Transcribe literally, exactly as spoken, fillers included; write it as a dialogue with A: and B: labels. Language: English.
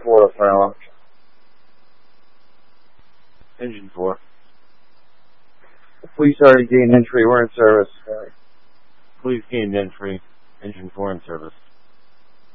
A: four, Farrell.
B: Engine four.
A: Police already gained entry. We're in service.
B: Please gain entry. Engine four in service.